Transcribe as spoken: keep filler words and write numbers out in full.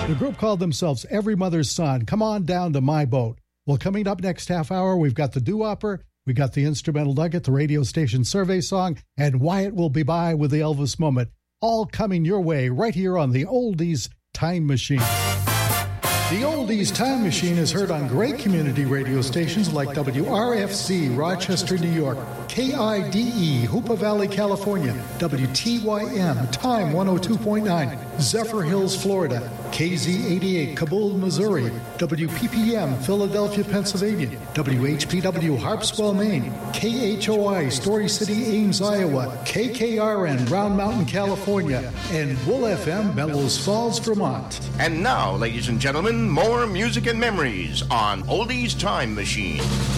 The group called themselves Every Mother's Son. Come on down to my boat. Well, coming up next half hour, we've got the doo-wopper, we got the instrumental nugget, the radio station survey song, and Wyatt will be by with the Elvis moment. All coming your way right here on the Oldies Time Machine. The Oldies Time Machine is heard on great community radio stations like W R F C, Rochester, New York, K I D E, Hoopa Valley, California, W T Y M, Time one oh two point nine, Zephyr Hills, Florida, K Z eighty-eight, Kabul, Missouri, W P P M, Philadelphia, Pennsylvania, W H P W, Harpswell, Maine, K H O I, Story City, Ames, Iowa, K K R N, Round Mountain, California, and Wool F M, Bellows Falls, Vermont. And now, ladies and gentlemen, more music and memories on Oldies Time Machine.